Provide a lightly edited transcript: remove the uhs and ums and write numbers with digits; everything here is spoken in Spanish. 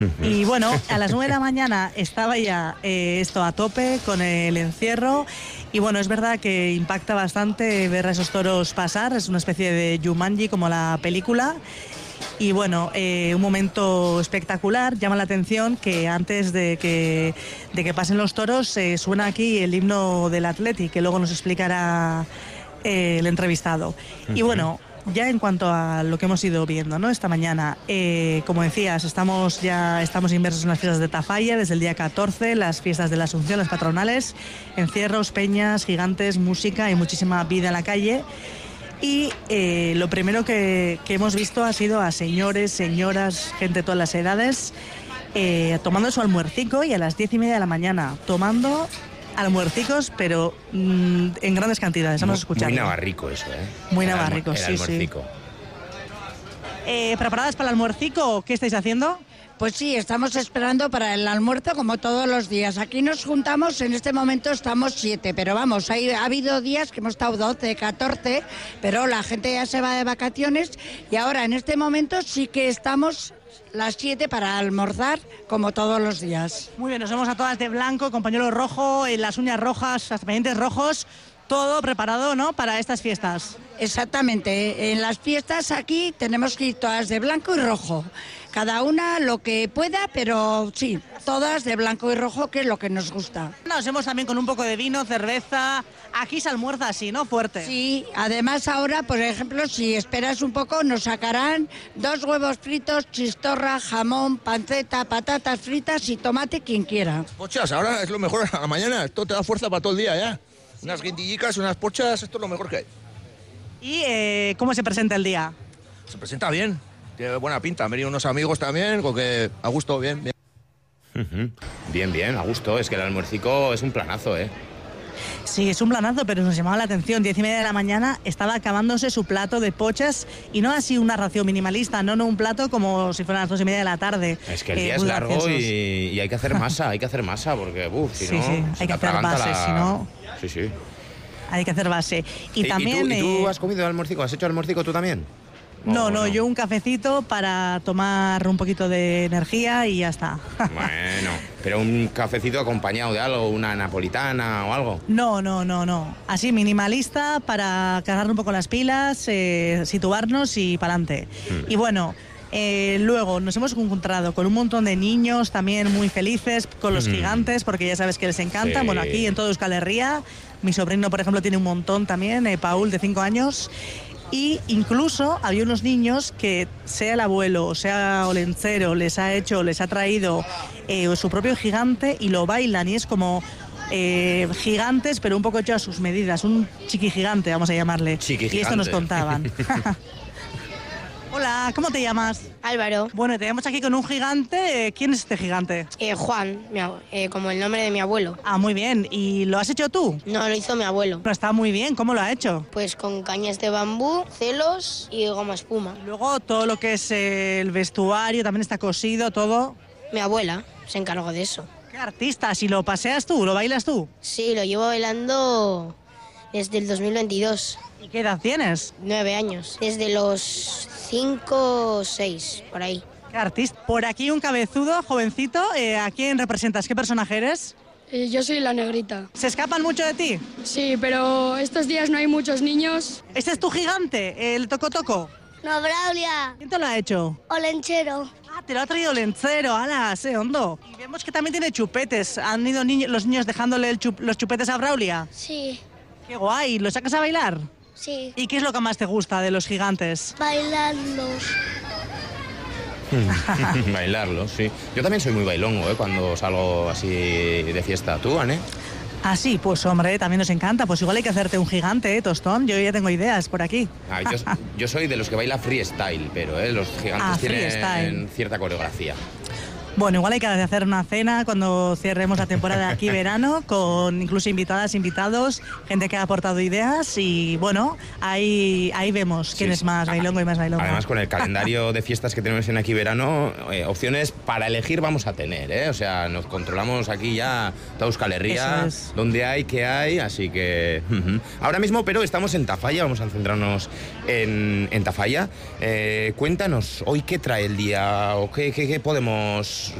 Y bueno, a las 9 de la mañana estaba ya esto a tope con el encierro. Y bueno, es verdad que impacta bastante ver a esos toros pasar. Es una especie de Jumanji como la película. Y bueno, un momento espectacular. Llama la atención que antes de que pasen los toros suena aquí el himno del Atleti, que luego nos explicará el entrevistado. Y bueno, ya en cuanto a lo que hemos ido viendo, ¿no?, esta mañana, como decías, estamos inmersos en las fiestas de Tafalla desde el día 14, las fiestas de la Asunción, las patronales, encierros, peñas, gigantes, música y muchísima vida en la calle. Y lo primero que hemos visto ha sido a señores, señoras, gente de todas las edades, tomando su almuercico, y a las 10:30 de la mañana tomando almuercicos, pero en grandes cantidades. Vamos a escuchar. Muy navarrico eso, ¿eh? Muy navarrico, sí, almuercico. Sí. ¿Preparadas para el almuercico? ¿Qué estáis haciendo? Pues sí, estamos esperando para el almuerzo como todos los días. Aquí nos juntamos, en este momento estamos 7, pero vamos, ha habido días que hemos estado 12, 14, pero la gente ya se va de vacaciones y ahora en este momento sí que estamos las 7 para almorzar como todos los días. Muy bien, nos vemos a todas de blanco, con pañuelo rojo, las uñas rojas, los pendientes rojos, todo preparado, ¿no?, para estas fiestas. Exactamente, en las fiestas aquí tenemos que ir todas de blanco y rojo. Cada una lo que pueda, pero sí, todas de blanco y rojo, que es lo que nos gusta. Nos vemos también con un poco de vino, cerveza. Aquí se almuerza así, ¿no?, fuerte. Sí, además ahora, por ejemplo, si esperas un poco, nos sacarán 2 huevos fritos, chistorra, jamón, panceta, patatas fritas y tomate, quien quiera. Pochas, ahora es lo mejor a la mañana, esto te da fuerza para todo el día ya. Unas guindillicas, unas pochas, esto es lo mejor que hay. ¿Y cómo se presenta el día? Se presenta bien, tiene buena pinta, han venido unos amigos también, con que a gusto, bien, bien. Bien, a gusto, es que el almuercico es un planazo, ¿eh? Sí, es un planazo, pero nos llamaba la atención. 10:30 de la mañana estaba acabándose su plato de pochas, y no así una ración minimalista, no un plato como si fueran las 2:30 de la tarde. Es que el día es largo y hay que hacer masa, porque, si sí, no... Sí, hay que hacer base, si no... Sí. Hay que hacer base. Y también... ¿Y tú has comido almuercico? ¿Has hecho almuercico tú también? No, yo un cafecito para tomar un poquito de energía y ya está. Bueno, pero un cafecito acompañado de algo, una napolitana o algo. No. Así minimalista para cargar un poco las pilas, situarnos y para adelante. Y bueno, luego nos hemos encontrado con un montón de niños también muy felices, con los gigantes, porque ya sabes que les encantan. Sí. Bueno, aquí en todo Euskal Herria, mi sobrino, por ejemplo, tiene un montón también, Paul, de 5 años. Y incluso había unos niños que, sea el abuelo o sea Olencero, les ha traído su propio gigante y lo bailan, y es como gigantes, pero un poco hecho a sus medidas, un chiquigigante, vamos a llamarle. Chiquigigante. Y esto nos contaban. Hola, ¿cómo te llamas? Álvaro. Bueno, te vemos aquí con un gigante. ¿Quién es este gigante? Juan, como el nombre de mi abuelo. Ah, muy bien. ¿Y lo has hecho tú? No, lo hizo mi abuelo. Pero está muy bien. ¿Cómo lo ha hecho? Pues con cañas de bambú, celos y goma espuma. Luego todo lo que es el vestuario también está cosido, todo. Mi abuela se encargó de eso. ¡Qué artista! ¿Si lo paseas tú, lo bailas tú? Sí, lo llevo bailando desde el 2022. ¿Y qué edad tienes? 9 años. Desde los 5 o 6, por ahí. ¡Qué artista! Por aquí un cabezudo, jovencito. ¿A quién representas? ¿Qué personaje eres? Yo soy la negrita. ¿Se escapan mucho de ti? Sí, pero estos días no hay muchos niños. ¿Este es tu gigante, el Toco? No, Braulia. ¿Quién te lo ha hecho? Olenchero. Ah, te lo ha traído Lencero, ¡hala! ¡Sé hondo! Y vemos que también tiene chupetes. ¿Han ido los niños dejándole los chupetes a Braulia? Sí. ¡Qué guay! ¿Lo sacas a bailar? Sí. ¿Y qué es lo que más te gusta de los gigantes? Bailarlos. Bailarlo, sí. Yo también soy muy bailongo, cuando salgo así de fiesta. ¿Tú, Anne? Ah, sí, pues hombre, también nos encanta. Pues igual hay que hacerte un gigante, Tostón. Yo ya tengo ideas por aquí. Yo soy de los que baila freestyle, pero los gigantes tienen cierta coreografía. Bueno, igual hay que hacer una cena cuando cerremos la temporada de aquí verano, con incluso invitadas, invitados, gente que ha aportado ideas, y bueno, ahí vemos quién es más bailongo y más bailongo. Además, con el calendario de fiestas que tenemos en aquí verano, opciones para elegir vamos a tener, O sea, nos controlamos aquí ya toda Euskal Herria, dónde hay, qué hay, así que... Ahora mismo, pero estamos en Tafalla, vamos a centrarnos en Tafalla. Cuéntanos, hoy qué trae el día o qué podemos